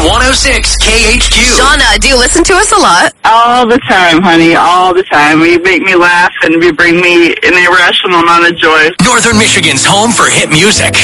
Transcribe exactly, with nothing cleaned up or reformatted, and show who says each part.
Speaker 1: one oh six K H Q.
Speaker 2: Shauna, do you listen to us a lot?
Speaker 3: All the time, honey, all the time. You make me laugh and you bring me an irrational amount of joy.
Speaker 1: Northern Michigan's home for hit music.